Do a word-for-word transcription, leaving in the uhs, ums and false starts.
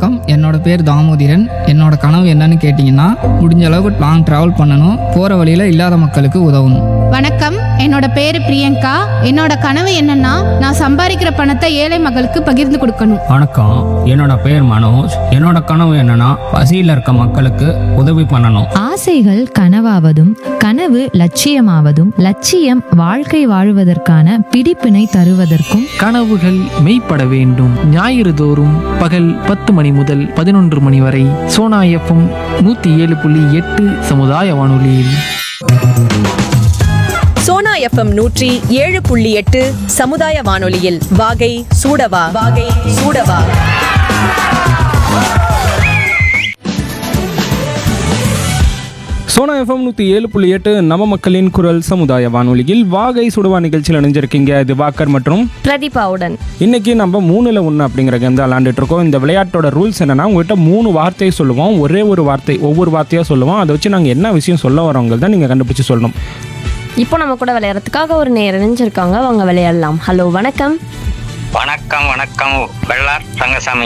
வணக்கம். என்னோட பேர் தாமோதிரன். என்னோட கனவு என்னன்னு கேட்டிங்கன்னா, முடிஞ்ச அளவுக்கு லாங் ட்ராவல் பண்ணணும், போகிற வழியில் இல்லாத மக்களுக்கு உதவணும். வணக்கம், என்னோட பேரு பிரியங்கா. என்னோட கனவு என்னன்னா, நான் சம்பாதிக்கிற பணத்தை ஏழை மக்களுக்கு பகிர்ந்து கொடுக்கணும். வணக்கம், என்னோட பேர் மனோஜ். என்னோட கனவு என்னன்னா, பசியில் இருக்க மக்களுக்கு உதவி பண்ணணும். ஆசைகள் கனவாவதும் கனவு லட்சியமாவதும் லட்சியம் வாழ்க்கை வாழுவதற்கான பிடிப்பினை தருவதற்கும் கனவுகள் மெய்ப்பட வேண்டும். ஞாயிறு தோறும் பகல் பத்து மணி முதல் பதினொன்று மணி வரை சோனா எஃப்எம் நூத்தி ஏழு புள்ளி எட்டு சமுதாய வானொலியில். சோனா எஃப்எம் நூற்றி ஏழு புள்ளி எட்டு சமுதாய வானொலியில் வாகை சூடவா வாகை சூடவா. சோனா எஃப்எம் நூற்றி ஏழு புள்ளி எட்டு நம்ம மக்களின் குரல் சமுதாய வானொலியில் வாகை சுடுவா நிகழ்ச்சியில் இணைஞ்சிருக்கீங்க. இது வாக்கர் மற்றும் பிரதீபாவுடன். இன்னைக்கு நம்ம மூணுல ஒன்று அப்படிங்கிற கேம் தான் விளையாண்டுட்டு இருக்கோம். இந்த விளையாட்டோட ரூல்ஸ் என்னன்னா, உங்கள்கிட்ட மூணு வார்த்தையை சொல்லுவோம், ஒரே ஒரு வார்த்தை ஒவ்வொரு வார்த்தையாக சொல்லுவோம். அதை வச்சு நாங்கள் என்ன விஷயம் சொல்ல வரோங்க தான் நீங்கள் கண்டுபிடிச்சு சொல்லணும். இப்போ நம்ம கூட விளையாடுறதுக்காக ஒரு நேரம் இணைஞ்சிருக்காங்க, அவங்க விளையாடலாம். ஹலோ, வணக்கம். வணக்கம் வணக்கம் வெள்ளார் ரங்கசாமி.